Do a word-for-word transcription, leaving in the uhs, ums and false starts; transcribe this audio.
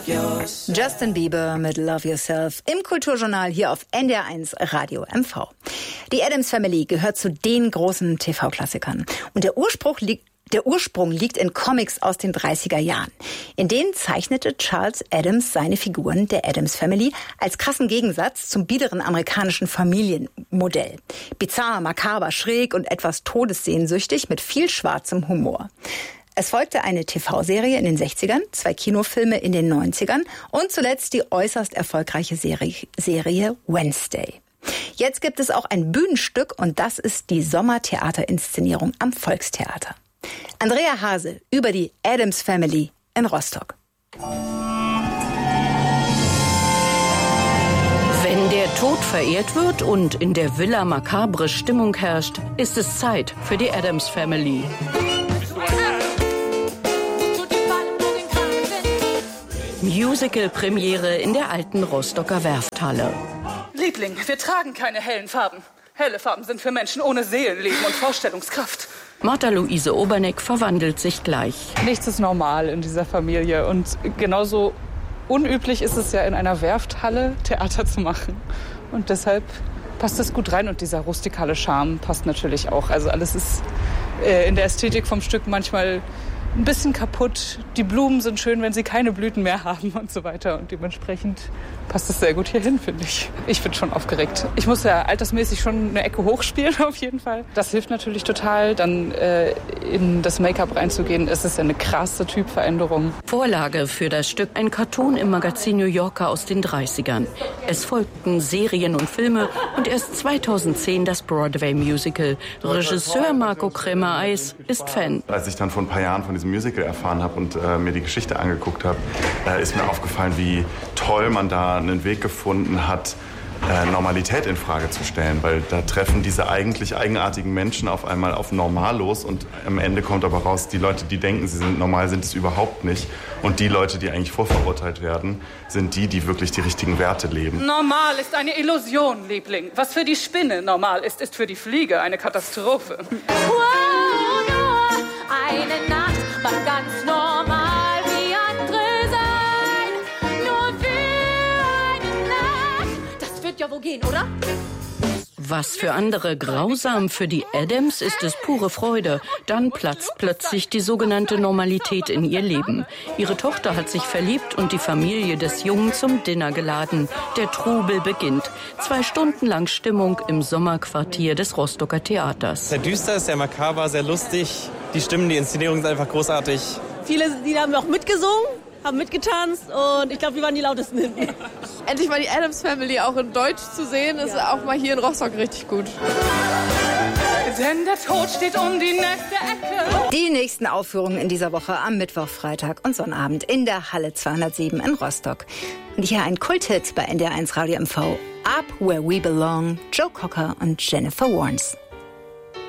Justin Bieber mit Love Yourself im Kulturjournal hier auf N D R eins Radio M V. Die Addams Family gehört zu den großen T V-Klassikern. Und der Ursprung liegt Der Ursprung liegt in Comics aus den dreißiger Jahren. In denen zeichnete Charles Addams seine Figuren der Addams Family als krassen Gegensatz zum biederen amerikanischen Familienmodell. Bizarr, makaber, schräg und etwas todessehnsüchtig mit viel schwarzem Humor. Es folgte eine T V-Serie in den sechzigern, zwei Kinofilme in den neunzigern und zuletzt die äußerst erfolgreiche Serie, Serie Wednesday. Jetzt gibt es auch ein Bühnenstück und das ist die Sommertheaterinszenierung am Volkstheater. Andrea Hase über die Addams Family in Rostock. Wenn der Tod verehrt wird und in der Villa makabre Stimmung herrscht, ist es Zeit für die Addams Family. Musical-Premiere in der alten Rostocker Werfthalle. Liebling, wir tragen keine hellen Farben. Helle Farben sind für Menschen ohne Seelenleben und Vorstellungskraft. Martha-Luise Oberneck verwandelt sich gleich. Nichts ist normal in dieser Familie und genauso unüblich ist es ja in einer Werfthalle Theater zu machen. Und deshalb passt das gut rein und dieser rustikale Charme passt natürlich auch. Also alles ist äh, in der Ästhetik vom Stück manchmal ein bisschen kaputt. Die Blumen sind schön, wenn sie keine Blüten mehr haben und so weiter. Und dementsprechend passt es sehr gut hierhin, finde ich. Ich bin schon aufgeregt. Ich muss ja altersmäßig schon eine Ecke hochspielen, auf jeden Fall. Das hilft natürlich total, dann äh, in das Make-up reinzugehen. Es ist ja eine krasse Typveränderung. Vorlage für das Stück ein Cartoon im Magazin New Yorker aus den dreißigern. Es folgten Serien und Filme und erst zweitausendzehn das Broadway-Musical. Regisseur Marco Kremer-Eis ist Fan. Als ich dann vor ein paar Jahren von diesem Musical erfahren habe und äh, mir die Geschichte angeguckt habe, äh, ist mir aufgefallen, wie toll man da einen Weg gefunden hat, äh, Normalität in Frage zu stellen. Weil da treffen diese eigentlich eigenartigen Menschen auf einmal auf normal los und am Ende kommt aber raus, die Leute, die denken, sie sind normal, sind es überhaupt nicht. Und die Leute, die eigentlich vorverurteilt werden, sind die, die wirklich die richtigen Werte leben. Normal ist eine Illusion, Liebling. Was für die Spinne normal ist, ist für die Fliege eine Katastrophe. Wow, nur eine Nacht mag ganz normal wie andere sein. Nur für eine Nacht. Das wird ja wohl gehen, oder? Was für andere grausam, für die Addams ist es pure Freude. Dann platzt plötzlich die sogenannte Normalität in ihr Leben. Ihre Tochter hat sich verliebt und die Familie des Jungen zum Dinner geladen. Der Trubel beginnt. Zwei Stunden lang Stimmung im Sommerquartier des Rostocker Theaters. Sehr düster, sehr makaber, sehr lustig. Die Stimmen, die Inszenierung sind einfach großartig. Viele, die haben auch mitgesungen, haben mitgetanzt und ich glaube, wir waren die lautesten hinten. Endlich mal die Addams Family auch in Deutsch zu sehen, ist ja auch mal hier in Rostock richtig gut. Denn der Tod steht um die nächste Ecke. Die nächsten Aufführungen in dieser Woche am Mittwoch, Freitag und Sonnabend in der Halle zweihundertsieben in Rostock. Und hier ein Kulthit bei N D R eins Radio M V. Up Where We Belong, Joe Cocker und Jennifer Warnes.